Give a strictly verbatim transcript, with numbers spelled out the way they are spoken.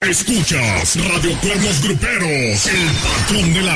Escuchas Radio Cuernos Gruperos, el patrón de la